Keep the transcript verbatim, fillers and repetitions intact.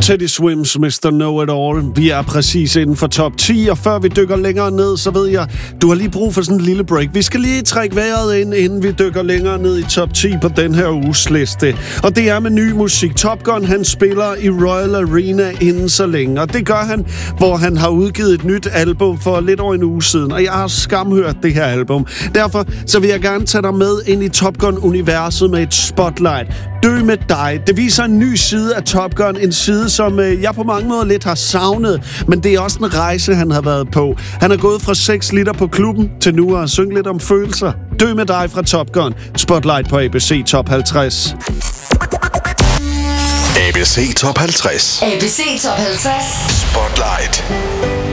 Teddy Swims, mister Know-It-All. Vi er præcis inden for top ti, og før vi dykker længere ned, så ved jeg, du har lige brug for sådan en lille break. Vi skal lige trække vejret ind, inden vi dykker længere ned i top ti på den her uges liste. Og det er med ny musik. Top Gun, han spiller i Royal Arena inden så længe, og det gør han, hvor han har udgivet et nyt album for lidt over en uge siden, og jeg har skamhørt det her album. Derfor så vil jeg gerne tage dig med ind i Top Gun-universet med et spotlight. Dø med dig. Det viser en ny side af Top Gun, en side, som øh, jeg på mange måder lidt har savnet, men det er også en rejse, han har været på. Han er gået fra seks liter på klubben til nu at synge lidt om følelser. Dø med dig fra Top Gun. Spotlight på A B C Top halvtreds. A B C Top halvtreds. A B C Top halvtreds. Spotlight.